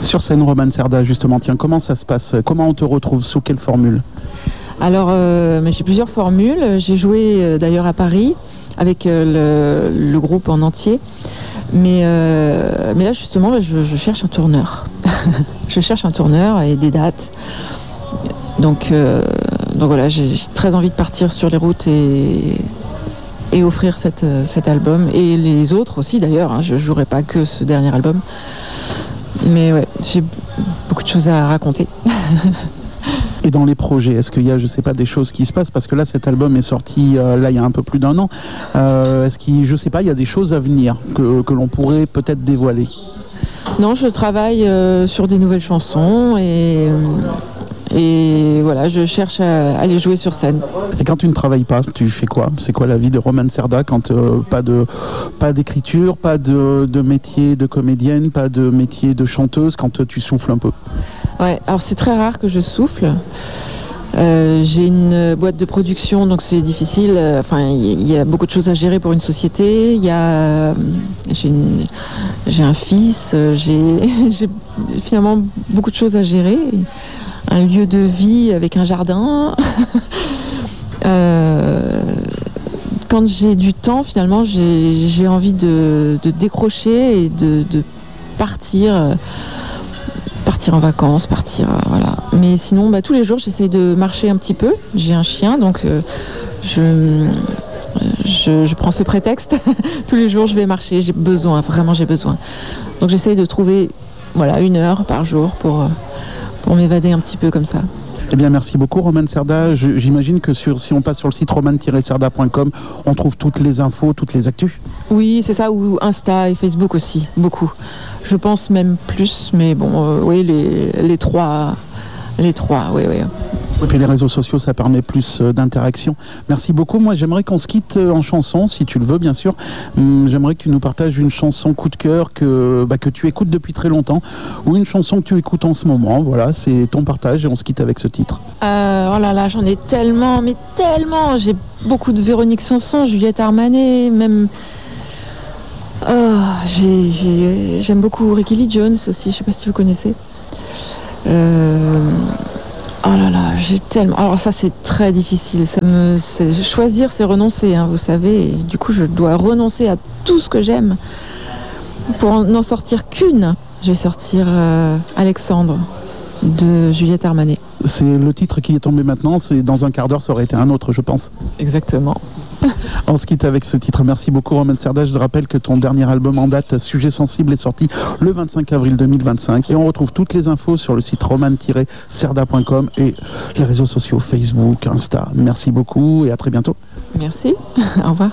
Sur scène, Romane Cerda, justement, tiens, comment ça se passe? Comment on te retrouve? Sous quelle formule? Alors, j'ai plusieurs formules. J'ai joué d'ailleurs à Paris avec le groupe en entier. Mais là, justement, je cherche un tourneur. Je cherche un tourneur et des dates. Donc voilà, j'ai très envie de partir sur les routes et offrir cet album. Et les autres aussi, d'ailleurs. Hein, je ne jouerai pas que ce dernier album. Mais ouais, j'ai beaucoup de choses à raconter. Et dans les projets, est-ce qu'il y a, je sais pas, des choses qui se passent? Parce que là, cet album est sorti là il y a un peu plus d'1 an. Est-ce qu'il, je sais pas, il y a des choses à venir que l'on pourrait peut-être dévoiler? Non, je travaille sur des nouvelles chansons et voilà, je cherche à les jouer sur scène. Et quand tu ne travailles pas, tu fais quoi? C'est quoi la vie de Romane Cerda quand pas d'écriture, pas de métier de comédienne, pas de métier de chanteuse, quand tu souffles un peu? Ouais, alors c'est très rare que je souffle. J'ai une boîte de production, donc c'est difficile. Enfin, il y a beaucoup de choses à gérer pour une société. J'ai un fils. J'ai finalement beaucoup de choses à gérer. Un lieu de vie avec un jardin. Quand j'ai du temps, finalement, j'ai envie de décrocher et de partir en vacances, voilà. Mais sinon, tous les jours, j'essaye de marcher un petit peu. J'ai un chien, donc je prends ce prétexte. Tous les jours, je vais marcher. J'ai besoin. Donc j'essaye de trouver, 1 heure par jour pour m'évader un petit peu comme ça. Eh bien, merci beaucoup, Romane Cerda. J'imagine que si on passe sur le site romane-cerda.com, on trouve toutes les infos, toutes les actus. Oui, c'est ça, ou Insta et Facebook aussi, beaucoup. Je pense même plus, mais bon, oui, les trois, oui. Et puis les réseaux sociaux, ça permet plus d'interaction. Merci beaucoup. Moi, j'aimerais qu'on se quitte en chanson, si tu le veux, bien sûr. J'aimerais que tu nous partages une chanson coup de cœur que tu écoutes depuis très longtemps, ou une chanson que tu écoutes en ce moment. Voilà, c'est ton partage et on se quitte avec ce titre. Oh là là, j'en ai tellement, mais tellement. J'ai beaucoup de Véronique Sanson, Juliette Armanet, même... j'aime beaucoup Ricky Lee Jones aussi, je sais pas si vous connaissez. Oh là là, j'ai tellement... Alors ça, c'est très difficile. Choisir, c'est renoncer, hein, vous savez. Et du coup, je dois renoncer à tout ce que j'aime pour n'en sortir qu'une. Je vais sortir Alexandre de Juliette Armanet. C'est le titre qui est tombé maintenant. C'est dans un quart d'heure, ça aurait été un autre, je pense. Exactement. On se quitte avec ce titre. Merci beaucoup, Romane Cerda. Je te rappelle que ton dernier album en date, Sujet sensible, est sorti le 25 avril 2025. Et on retrouve toutes les infos sur le site romane-cerda.com et les réseaux sociaux Facebook, Insta. Merci beaucoup et à très bientôt. Merci. Au revoir.